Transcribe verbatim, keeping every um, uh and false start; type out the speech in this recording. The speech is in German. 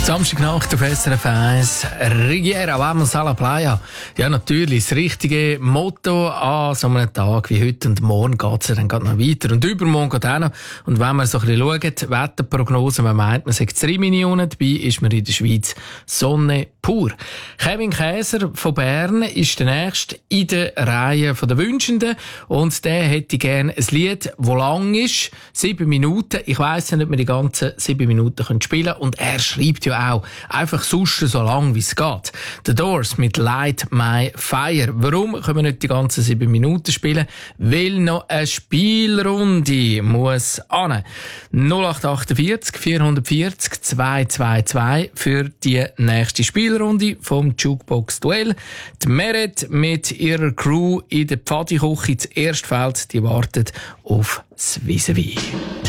Samstagnacht auf S R F eins, Riviera, vamos a la playa. Ja, natürlich, das richtige Motto an so einem Tag wie heute. Und morgen geht es ja dann gerade noch weiter. Und übermorgen geht auch noch. Und wenn man so ein bisschen schaut, Wetterprognosen, man meint, man sagt drei Millionen, dabei ist man in der Schweiz Sonne pur. Kevin Käser von Bern ist der Nächste in der Reihe der Wünschenden. Und der hätte gerne ein Lied, das lang ist, sieben Minuten. Ich weiss ja nicht, ob wir die ganzen sieben Minuten spielen können. Und er schreibt ja auch einfach sonst so lang, wie es geht. The Doors mit Light My Fire. Warum können wir nicht die ganzen sieben Minuten spielen? Weil noch eine Spielrunde muss an. null acht achtundvierzig vierhundertvierzig zweihundertzweiundzwanzig für die nächste Spielrunde vom Jukebox Duell. Die Meret mit ihrer Crew in der Pfadiküche, das Erstfeld, die wartet auf das Vis-à-vis.